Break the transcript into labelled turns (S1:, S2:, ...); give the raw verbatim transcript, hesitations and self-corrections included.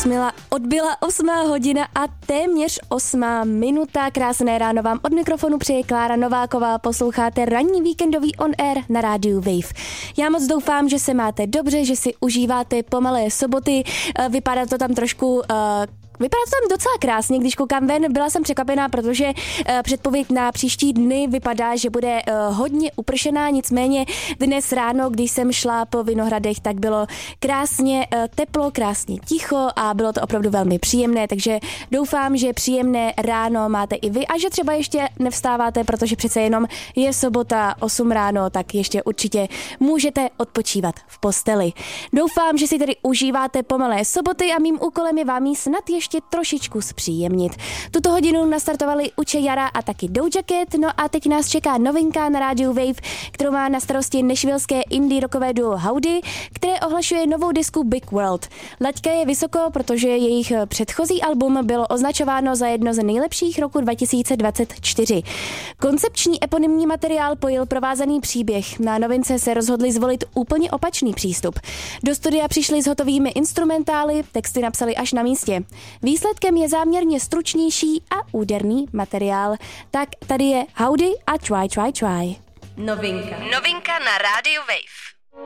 S1: Osmila, odbyla osmá hodina a téměř osmá minuta. Krásné ráno vám od mikrofonu přeje Klára Nováková. Posloucháte ranní víkendový on air na rádiu Wave. Já moc doufám, že se máte dobře, že si užíváte pomalé soboty. Vypadá to tam trošku... Uh, Vypadá to tam docela krásně, když koukám ven, byla jsem překvapená, protože uh, předpověď na příští dny vypadá, že bude uh, hodně upršená, nicméně dnes ráno, když jsem šla po Vinohradech, tak bylo krásně uh, teplo, krásně ticho a bylo to opravdu velmi příjemné, takže doufám, že příjemné ráno máte i vy a že třeba ještě nevstáváte, protože přece jenom je sobota osm ráno, tak ještě určitě můžete odpočívat v posteli. Doufám, že si tedy užíváte pomalé soboty a mým úkolem je vám jí snad ještě trošičku zpříjemnit. Tuto hodinu nastartovali Uche Jara a taky Doja Cat, no a teď nás čeká novinka na rádiu Wave, kterou má na starosti nashvillské indie rockové duo Howdy, které ohlašuje novou disku Big World. Laťka je vysoko, protože jejich předchozí album bylo označováno za jedno z nejlepších roku dva tisíce dvacet čtyři. Koncepční eponymní materiál pojil provázaný příběh. Na novince se rozhodli zvolit úplně opačný přístup. Do studia přišli s hotovými instrumentály, texty napsali až na místě. Výsledkem je záměrně stručnější a úderný materiál. Tak tady je Howdy a Try, Try, Try.
S2: Novinka. Novinka na rádiu Wave.